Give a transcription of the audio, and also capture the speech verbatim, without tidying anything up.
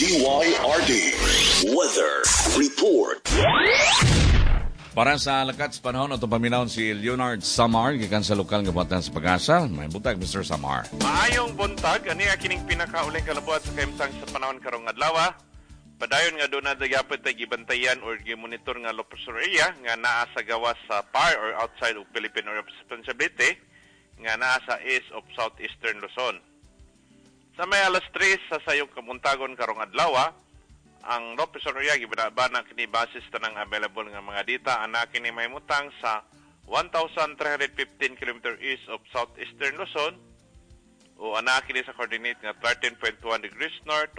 D Y R D Weather Report. Para sa lakat sa panahon, ito paminahon si Leonard Samar, gikan sa lokal nga buhatan sa Pag-asa. May buntag, Mister Samar. Maayong buntag, ani kining pinakauling kalabuat sa kaimsang sa panahon karong adlaw. Padayon nga doon na dagyapit ay gibantayan or gimonitor nga low pressure area nga naa sa gawas sa P A R or outside of Philippine Area of Responsibility nga naa sa east of southeastern Luzon. Sa may alas tres sa sayong kamuntagon karong adlaw, ang low pressure area gibinabana kini basis tanang available nga mga data ana kini mahimutang sa one thousand three hundred fifteen kilometers east of southeastern Luzon o ana kini sa coordinate nga thirteen point one degrees north